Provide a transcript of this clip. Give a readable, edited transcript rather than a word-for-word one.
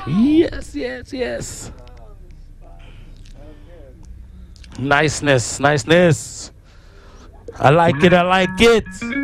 Yes, yes, yes. Niceness, niceness. I like it, I like it.